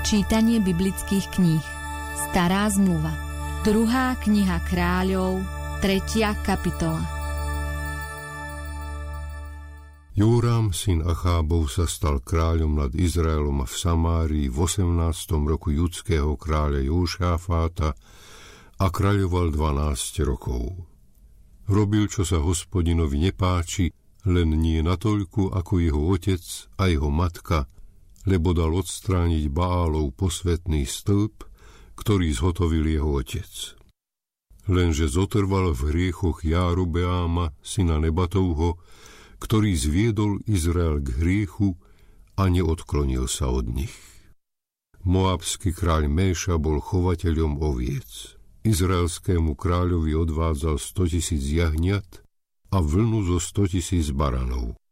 Čítanie biblických kníh. Stará zmluva. 2. kniha Kráľov, 3. kapitola. Jórám, syn Achábov, sa stal kráľom nad Izraelom a v Samárii v 18. roku judského kráľa Jóšafáta a kráľoval 12 rokov. Robil, čo sa Hospodinovi nepáči, len nie natoľku ako jeho otec a jeho matka, lebo dal odstrániť Baálov posvätný stĺp, ktorý zhotovil jeho otec. Lenže zotrval v hriechoch Járobeáma, syna Nebatovho, ktorý zviedol Izrael k hriechu a neodklonil sa od nich. Moabský kráľ Méša bol chovateľom oviec. Izraelskému kráľovi odvádzal 100 000 jahniat a vlnu zo 100 000 baranov.